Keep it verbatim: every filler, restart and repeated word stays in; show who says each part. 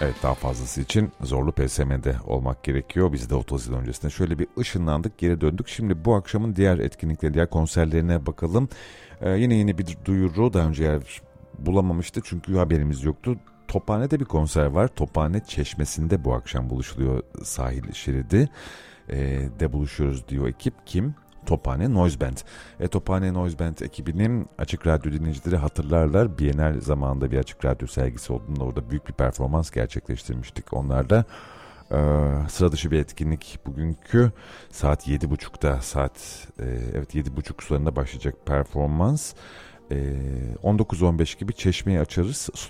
Speaker 1: Evet, daha fazlası için Zorlu P S M'de olmak gerekiyor. Biz de otuz yıl öncesinde şöyle bir ışınlandık, geri döndük. Şimdi bu akşamın diğer etkinlikleri, diğer konserlerine bakalım. Ee, yine yeni bir duyuru, daha önce yer bulamamıştı çünkü haberimiz yoktu. Tophane'de bir konser var. Tophane Çeşmesi'nde bu akşam buluşuluyor, sahil şeridi ee, de buluşuyoruz diyor ekip. Kim? Tophane Noise Band. E, Tophane Noise Band ekibinin Açık Radyo dinleyicileri hatırlarlar. Bienal zamanında bir Açık Radyo sergisi olduğunda orada büyük bir performans gerçekleştirmiştik onlarla. Ee, sıra dışı bir etkinlik bugünkü saat yedi buçukta, saat e, evet yedi buçuk sularında başlayacak performans. E, on dokuz on beş gibi Çeşme'yi açarız.